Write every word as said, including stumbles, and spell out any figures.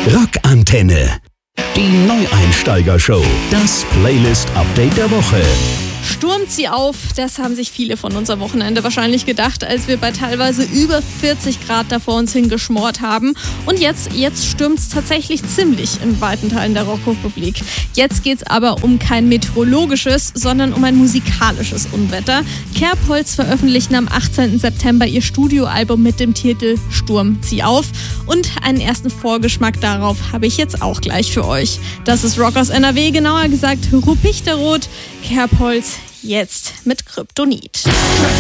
Rockantenne. Die Neueinsteiger-Show. Das Playlist-Update der Woche. Sturm, zieh auf, das haben sich viele von uns am Wochenende wahrscheinlich gedacht, als wir bei teilweise über vierzig Grad da vor uns hingeschmort haben. Und jetzt, jetzt stürmt es tatsächlich ziemlich in weiten Teilen der Rockrepublik. Jetzt geht's aber um kein meteorologisches, sondern um ein musikalisches Unwetter. Kerbholz veröffentlichten am achtzehnten September ihr Studioalbum mit dem Titel Sturm, zieh auf. Und einen ersten Vorgeschmack darauf habe ich jetzt auch gleich für euch. Das ist Rock aus N R W, genauer gesagt Rupichterrot, Kerbholz, jetzt mit Kryptonit.